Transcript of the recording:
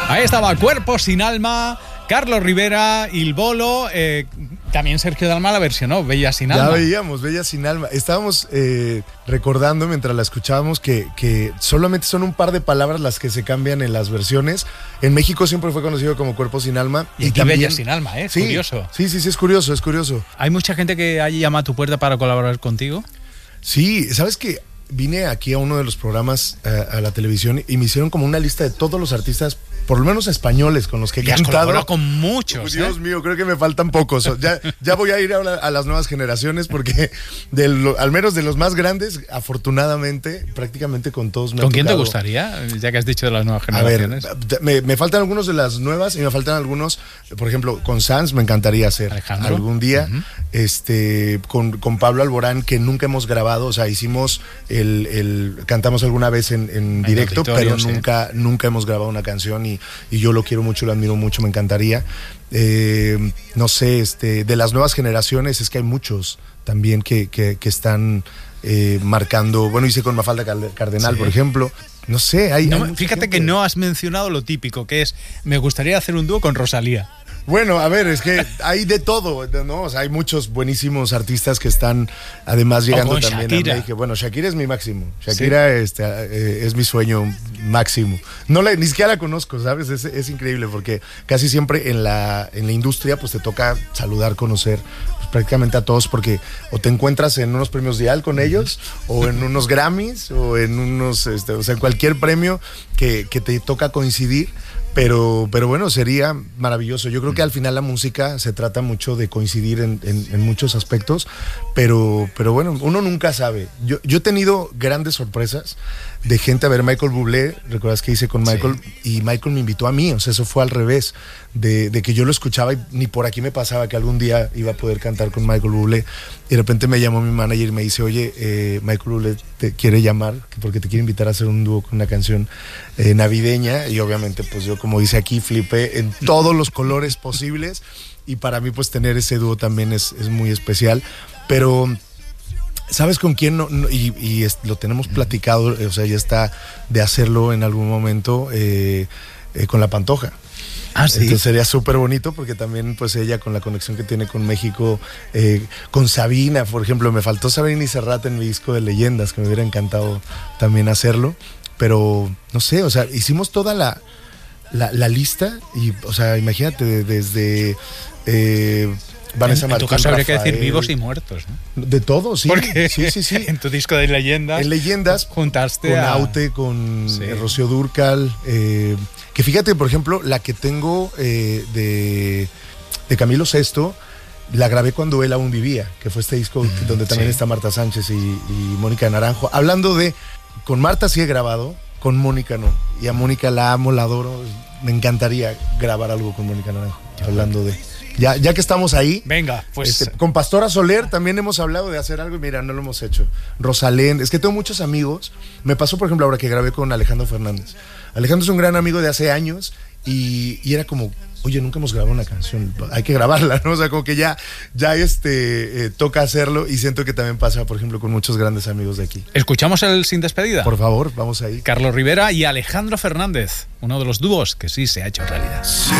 Ahí estaba Cuerpo sin alma, Carlos Rivera, Il Bolo, también Sergio Dalma la versionó, Bella sin alma. Ya veíamos, Bella sin alma. Estábamos recordando mientras la escuchábamos que solamente son un par de palabras las que se cambian en las versiones. En México siempre fue conocido como Cuerpo sin alma. Y aquí también, Bella sin alma, sí, curioso. Sí, es curioso, es curioso. ¿Hay mucha gente que haya llamado a tu puerta para colaborar contigo? Sí, ¿sabes qué? Vine aquí a uno de los programas a la televisión y me hicieron como una lista de todos los artistas, por lo menos españoles, con los que he cantado. Con muchos. Dios mío, creo que me faltan pocos. Ya voy a ir a las nuevas generaciones porque al menos de los más grandes, afortunadamente, prácticamente con todos me ¿Con quién te gustaría? Ya que has dicho de las nuevas generaciones. A ver, me faltan algunos de las nuevas y me faltan algunos, por ejemplo, con Sanz me encantaría hacer Alejandro. Algún día. Con Pablo Alborán, que nunca hemos grabado, o sea, hicimos cantamos alguna vez en directo, pero sí. nunca hemos grabado una canción y yo lo quiero mucho, lo admiro mucho, me encantaría. No sé, de las nuevas generaciones es que hay muchos también que están marcando. Bueno, hice con Mafalda Cardenal, sí. Por ejemplo. No sé, fíjate que no has mencionado lo típico, que es, me gustaría hacer un dúo con Rosalía. Bueno, a ver, es que hay de todo, ¿no? O sea, hay muchos buenísimos artistas que están además llegando también Shakira. a México. Bueno, Shakira es mi máximo. Shakira sí. Es mi sueño máximo. Ni siquiera la conozco, ¿sabes? Es increíble porque casi siempre en la industria pues te toca saludar, conocer pues, prácticamente a todos porque o te encuentras en unos premios Dial con ellos o en unos Grammys o en unos, o sea, en cualquier premio que te toca coincidir. Pero bueno, sería maravilloso. Yo creo que al final la música se trata mucho de coincidir en muchos aspectos, pero bueno, uno nunca sabe. Yo he tenido grandes sorpresas de gente. A ver, Michael Bublé, ¿recuerdas que hice con Michael? Sí. Y Michael me invitó a mí, o sea, eso fue al revés, de que yo lo escuchaba y ni por aquí me pasaba que algún día iba a poder cantar con Michael Bublé. Y de repente me llamó mi manager y me dice, oye, Michael Bublé te quiere llamar porque te quiere invitar a hacer un dúo con una canción navideña. Y obviamente, pues yo, como dice aquí, flipé en todos los colores posibles. Y para mí, pues tener ese dúo también es muy especial. Pero ¿sabes con quién? Lo tenemos platicado, o sea, ya está de hacerlo en algún momento con La Pantoja. Ah, sí. Entonces sería súper bonito porque también pues ella con la conexión que tiene con México, con Sabina, por ejemplo, me faltó Sabina y Serrat en mi disco de Leyendas, que me hubiera encantado también hacerlo, pero no sé, o sea, hicimos toda la lista y, o sea, imagínate desde Vanessa Martín, en tu caso habría Rafael, que decir vivos y muertos, ¿no? De todo, sí. Porque sí. en tu disco de Leyendas. En Leyendas juntaste con Aute, con Rocío Dúrcal. Que fíjate, por ejemplo, la que tengo de Camilo Sesto, la grabé cuando él aún vivía, que fue este disco donde también está Marta Sánchez y Mónica Naranjo. Hablando con Marta sí he grabado, con Mónica no. Y a Mónica la amo, la adoro. Me encantaría grabar algo con Mónica Naranjo. Hablando de... Ya que estamos ahí, venga, pues con Pastora Soler también hemos hablado de hacer algo y mira, no lo hemos hecho. Rosalén, es que tengo muchos amigos. Me pasó, por ejemplo, ahora que grabé con Alejandro Fernández. Alejandro es un gran amigo de hace años y era como, oye, nunca hemos grabado una canción, hay que grabarla, ¿no? O sea, como que ya toca hacerlo y siento que también pasa, por ejemplo, con muchos grandes amigos de aquí. ¿Escuchamos el Sin Despedida? Por favor, vamos ahí. Carlos Rivera y Alejandro Fernández, uno de los dúos que sí se ha hecho realidad.